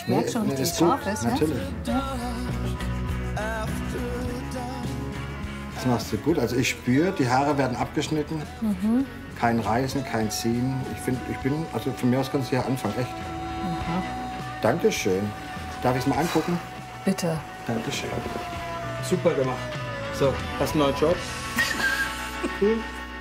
Ich merke schon, dass es scharf ist. Natürlich. Ja? Das machst du gut. Also ich spüre, die Haare werden abgeschnitten. Kein Reißen, kein Ziehen. Also von mir aus kannst du ja anfangen, echt. Dankeschön. Darf ich es mal angucken? Bitte. Dankeschön. Super gemacht. So, hast du einen neuen Job? Cool.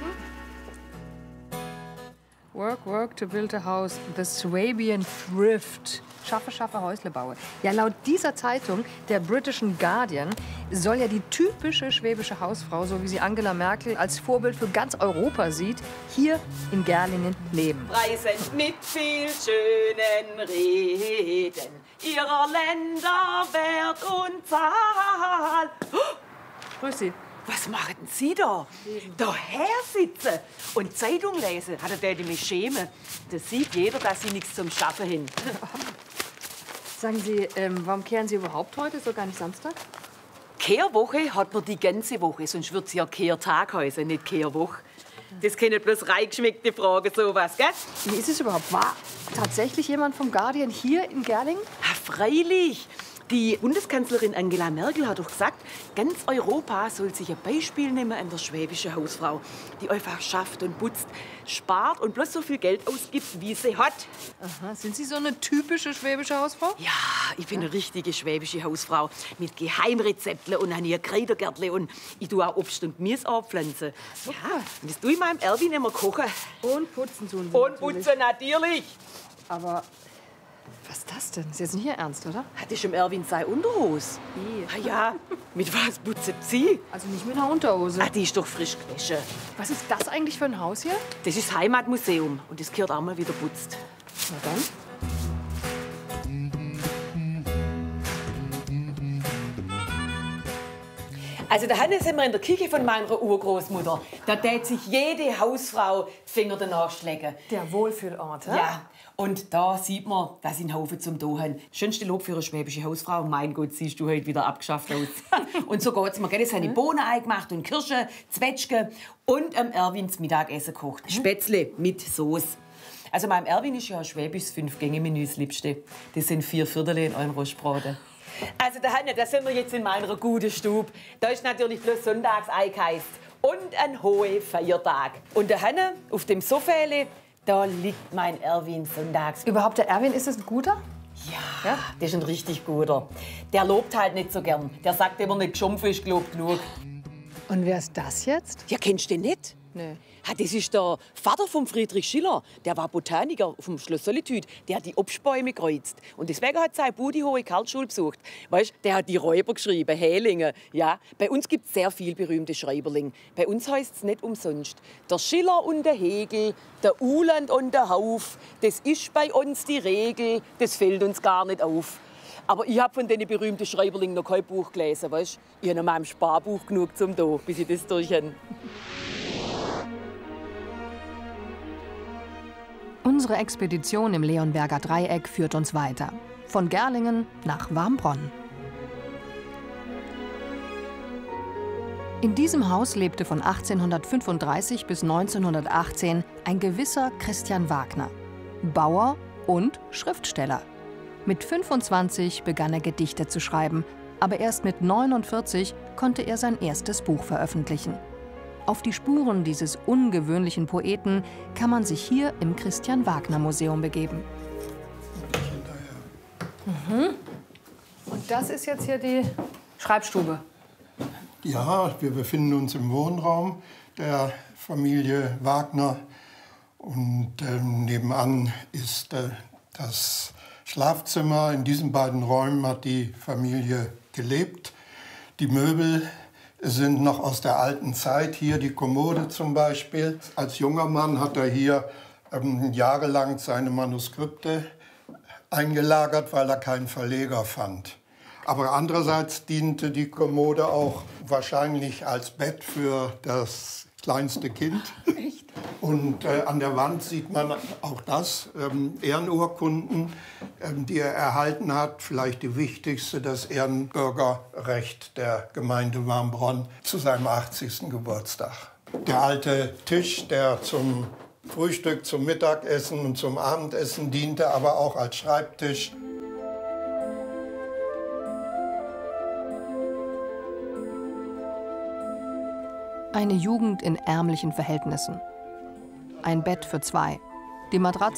Work to build a house. The Swabian Thrift. Schaffe, Häusle baue. Ja, laut dieser Zeitung, der britischen Guardian, soll ja die typische schwäbische Hausfrau, so wie sie Angela Merkel als Vorbild für ganz Europa sieht, hier in Gerlingen leben. Reisend mit viel schönen Reden, ihrer Länder Wert und Zahl. Grüß Sie. Was machen Sie da? Daher sitzen und Zeitung lesen. Hat er mich schämen? Das sieht jeder, dass Sie nichts zum Schaffen haben. Sagen Sie, warum kehren Sie überhaupt heute, so gar nicht Samstag? Kehrwoche hat man die ganze Woche, sonst wird es ja Kehrtag heißen, nicht Kehrwoche. Das können bloß reingeschmeckte Fragen, sowas, gell? Wie ist es überhaupt? War tatsächlich jemand vom Guardian hier in Gerlingen? Freilich. Die Bundeskanzlerin Angela Merkel hat doch gesagt, ganz Europa soll sich ein Beispiel nehmen an der schwäbischen Hausfrau, die einfach schafft und putzt, spart und bloß so viel Geld ausgibt, wie sie hat. Aha, sind Sie so eine typische schwäbische Hausfrau? Ja, ich bin eine richtige schwäbische Hausfrau mit Geheimrezepten und habe hier Kräutergärtle und ich tue auch Obst und Gemüse anpflanzen. Ja, und das tue ich meinem Erwin immer kochen. Und putzen tun Sie Und natürlich. putzen natürlich. Aber was ist das denn? Das ist jetzt nicht Ihr Ernst, oder? Hat das im Erwin sei Unterhose? Ah ja, mit was putzt sie? Also nicht mit einer Unterhose. Ah, die ist doch frisch gewaschen. Was ist das eigentlich für ein Haus hier? Das ist das Heimatmuseum und das gehört auch mal wieder putzt. Na dann. Also da sind wir in der Küche von meiner Urgroßmutter. Da tät sich jede Hausfrau die Finger danach schlecken. Der Wohlfühlort, hä? Ja, und da sieht man, dass sie einen Haufen zum Tun. Schönste Lob für eine schwäbische Hausfrau. Mein Gott, siehst du heute wieder abgeschafft aus. Und so geht's mir. Gell? Es haben die Bohnen eingemacht und Kirsche, Zwetschge und Erwins Mittagessen gekocht. Spätzle mit Soße. Also meinem Erwin ist ja ein schwäbisches 5-Gänge-Menü das Liebste. Das sind 4 Viertel in euren Rostbraten. Also da sind wir jetzt in meiner guten Stube. Da ist natürlich bloß sonntags eingeheizt. Und ein hoher Feiertag. Und da Hanne, auf dem Sofäle, da liegt mein Erwin sonntags. Überhaupt, der Erwin, ist das ein guter? Ja, der ist ein richtig guter. Der lobt halt nicht so gern. Der sagt immer nicht, geschumpft ist gelobt genug. Und wer ist das jetzt? Ja, kennst du den nicht? Nee. Das ist der Vater von Friedrich Schiller. Der war Botaniker vom Schloss Solitude. Der hat die Obstbäume gekreuzt. Und deswegen hat sein Bub die Hohe Karlsschule besucht. Weißt, der hat die Räuber geschrieben, Hälinge. Ja, bei uns gibt es sehr viele berühmte Schreiberlinge. Bei uns heißt es nicht umsonst. Der Schiller und der Hegel, der Uhland und der Hauf. Das ist bei uns die Regel. Das fällt uns gar nicht auf. Aber ich habe von diesen berühmten Schreiberlingen noch kein Buch gelesen. Weißt? Ich habe in meinem Sparbuch genug zum da, bis ich das durch habe. Unsere Expedition im Leonberger Dreieck führt uns weiter. Von Gerlingen nach Warmbronn. In diesem Haus lebte von 1835 bis 1918 ein gewisser Christian Wagner. Bauer und Schriftsteller. Mit 25 begann er Gedichte zu schreiben, aber erst mit 49 konnte er sein erstes Buch veröffentlichen. Auf die Spuren dieses ungewöhnlichen Poeten kann man sich hier im Christian-Wagner-Museum begeben. Und das ist jetzt hier die Schreibstube? Ja, wir befinden uns im Wohnraum der Familie Wagner. Und nebenan ist das Schlafzimmer. In diesen beiden Räumen hat die Familie gelebt. Die Möbel sind noch aus der alten Zeit. Hier die Kommode zum Beispiel. Als junger Mann hat er hier jahrelang seine Manuskripte eingelagert, weil er keinen Verleger fand. Aber andererseits diente die Kommode auch wahrscheinlich als Bett für das kleinste Kind. Echt? Und an der Wand sieht man auch das, Ehrenurkunden, die er erhalten hat. Vielleicht die wichtigste, das Ehrenbürgerrecht der Gemeinde Warmbronn zu seinem 80. Geburtstag. Der alte Tisch, der zum Frühstück, zum Mittagessen und zum Abendessen diente, aber auch als Schreibtisch. Eine Jugend in ärmlichen Verhältnissen. Ein Bett für 2. Die Matratze